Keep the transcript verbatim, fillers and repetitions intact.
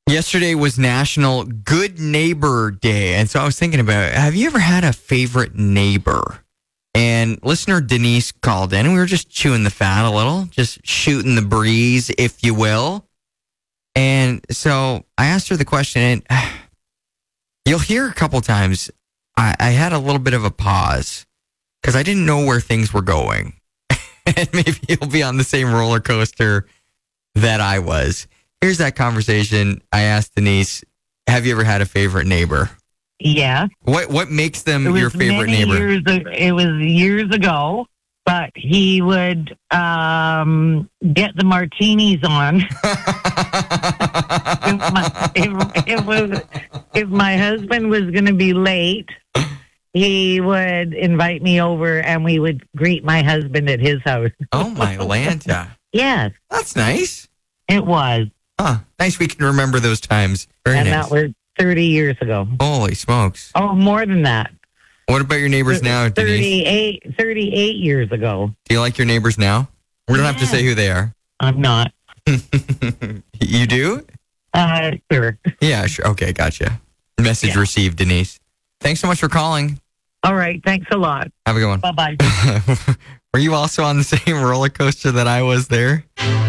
Yesterday was National Good Neighbor Day. And so I was thinking about, have you ever had a favorite neighbor? And listener Denise called in and we were just chewing the fat a little, just shooting the breeze, if you will. And so I asked her the question, and uh, you'll hear a couple times, I, I had a little bit of a pause because I didn't know where things were going. And maybe you'll be on the same roller coaster that I was. Here's that conversation. I asked Denise, have you ever had a favorite neighbor? Yeah. What what makes them It was your favorite many neighbor? Years, ag- it was years ago, but he would um, get the martinis on. if, my, if, if, was, if my husband was going to be late, he would invite me over and we would greet my husband at his house. Oh, my Lanta. Yes, That's nice. it was. Huh. Nice we can remember those times. Very and nice. that was thirty years ago. Holy smokes. Oh, more than that. What about your neighbors now, Denise? thirty-eight, thirty-eight years ago. Do you like your neighbors now? We don't have to Yeah. say who they are. I'm not. You do? Uh, sure. Yeah, sure. Okay, gotcha. Message Yeah. received, Denise. Thanks so much for calling. All right. Thanks a lot. Have a good one. Bye-bye. Were you also on the same roller coaster that I was there?